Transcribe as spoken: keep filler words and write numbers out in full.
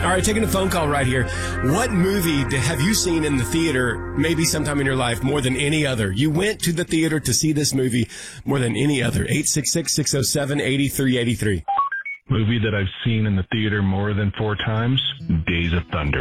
All right, taking a phone call right here. What movie do, have you seen in the theater maybe sometime in your life more than any other? You went to the theater to see this movie more than any other. eight six six, six oh seven, eight three eight three. Movie that I've seen in the theater more than four times, Days of Thunder.